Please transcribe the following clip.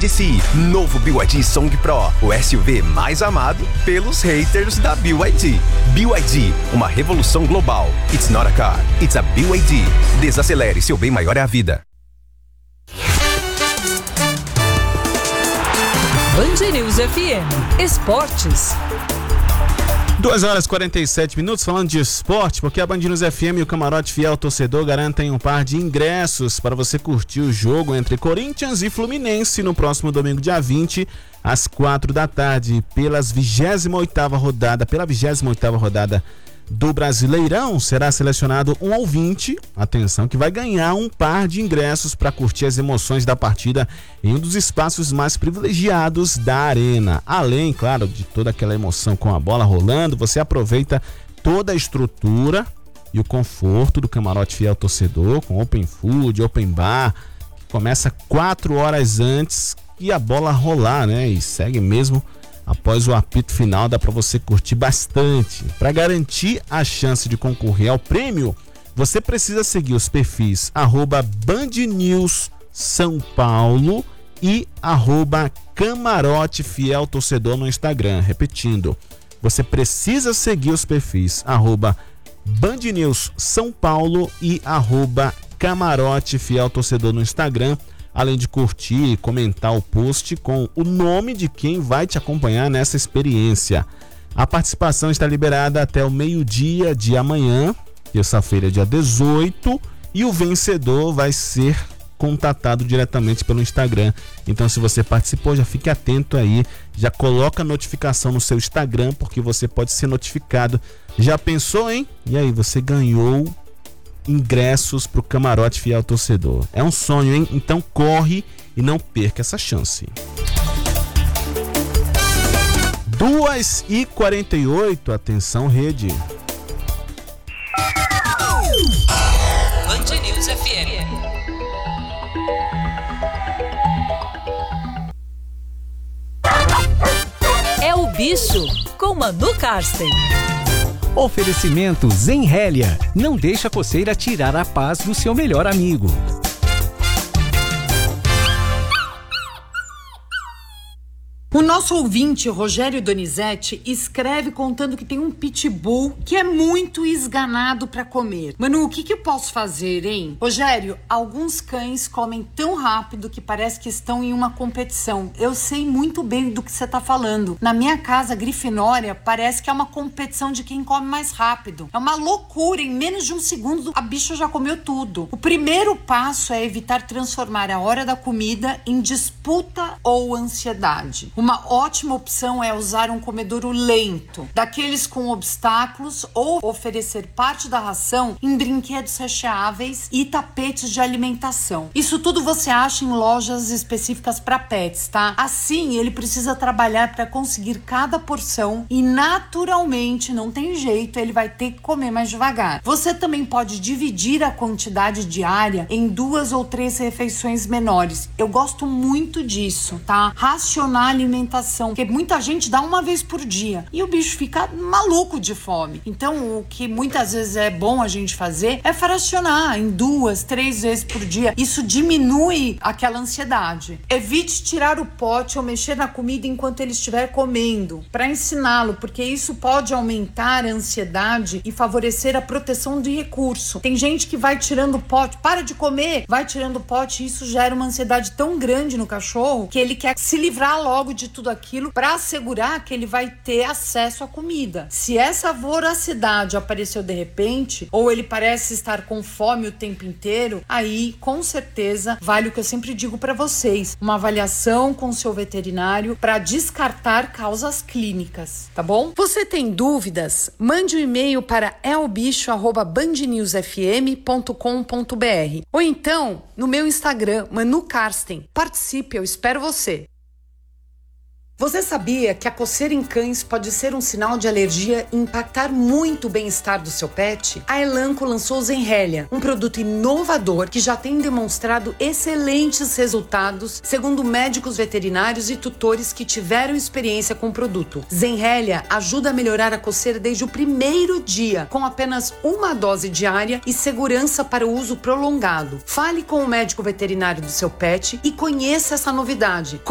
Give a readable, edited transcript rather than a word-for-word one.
de si. Novo BYD Song Pro, o SUV mais amado pelos haters da BYD. BYD, uma revolução global. It's not a car, it's a BYD. Desacelere, seu bem maior é a vida. Band News FM Esportes. 2h47, falando de esporte, porque a Band News FM e o Camarote Fiel Torcedor garantem um par de ingressos para você curtir o jogo entre Corinthians e Fluminense no próximo domingo, dia 20, às 4 da tarde, pela 28ª rodada do Brasileirão. Será selecionado um ouvinte, atenção, que vai ganhar um par de ingressos para curtir as emoções da partida em um dos espaços mais privilegiados da arena. Além, claro, de toda aquela emoção com a bola rolando, você aproveita toda a estrutura e o conforto do Camarote Fiel Torcedor, com open food, open bar, que começa 4 horas antes e a bola rolar, né? E segue mesmo após o apito final, dá para você curtir bastante. Para garantir a chance de concorrer ao prêmio, você precisa seguir os perfis @BandNewsSãoPaulo e @Camarote Fiel Torcedor no Instagram. Repetindo, você precisa seguir os perfis @BandNewsSãoPaulo e @Camarote Fiel Torcedor no Instagram, além de curtir e comentar o post com o nome de quem vai te acompanhar nessa experiência. A participação está liberada até o meio-dia de amanhã, terça-feira, dia 18, e o vencedor vai ser contatado diretamente pelo Instagram. Então, se você participou, já fique atento aí, já coloca a notificação no seu Instagram, porque você pode ser notificado. Já pensou, hein? E aí, você ganhou ingressos para o Camarote Fiel Torcedor. É um sonho, hein? Então corre e não perca essa chance. 2h48, atenção rede. Band News FM. É o bicho com Manu Karsten. Oferecimento Zenrélia. Não deixa a coceira tirar a paz do seu melhor amigo. O nosso ouvinte, Rogério Donizete, escreve contando que tem um pitbull que é muito esganado pra comer. Manu, o que eu posso fazer, hein? Rogério, alguns cães comem tão rápido que parece que estão em uma competição. Eu sei muito bem do que você tá falando. Na minha casa, Grifinória, parece que é uma competição de quem come mais rápido. É uma loucura, em menos de um segundo a bicha já comeu tudo. O primeiro passo é evitar transformar a hora da comida em disputa ou ansiedade. Uma ótima opção é usar um comedouro lento, daqueles com obstáculos, ou oferecer parte da ração em brinquedos recheáveis e tapetes de alimentação. Isso tudo você acha em lojas específicas para pets, tá? Assim, ele precisa trabalhar para conseguir cada porção e, naturalmente, não tem jeito, ele vai ter que comer mais devagar. Você também pode dividir a quantidade diária em 2 ou 3 refeições menores. Eu gosto muito disso, tá? Racionar a alimentação, porque muita gente dá uma vez por dia e o bicho fica maluco de fome. Então, o que muitas vezes é bom a gente fazer é fracionar em 2, 3 vezes por dia. Isso diminui aquela ansiedade. Evite tirar o pote ou mexer na comida enquanto ele estiver comendo, para ensiná-lo, porque isso pode aumentar a ansiedade e favorecer a proteção de recurso. Tem gente que vai tirando o pote, para de comer, vai tirando o pote, e isso gera uma ansiedade tão grande no cachorro que ele quer se livrar logo de tudo aquilo para assegurar que ele vai ter acesso à comida. Se essa voracidade apareceu de repente, ou ele parece estar com fome o tempo inteiro, aí com certeza vale o que eu sempre digo para vocês: uma avaliação com o seu veterinário para descartar causas clínicas, tá bom? Você tem dúvidas? Mande um e-mail para elbicho@bandnewsfm.com.br ou então no meu Instagram, Manu Karsten. Participe, eu espero você. Você sabia que a coceira em cães pode ser um sinal de alergia e impactar muito o bem-estar do seu pet? A Elanco lançou o Zenrélia, um produto inovador que já tem demonstrado excelentes resultados, segundo médicos veterinários e tutores que tiveram experiência com o produto. Zenrélia ajuda a melhorar a coceira desde o primeiro dia, com apenas uma dose diária e segurança para o uso prolongado. Fale com o médico veterinário do seu pet e conheça essa novidade.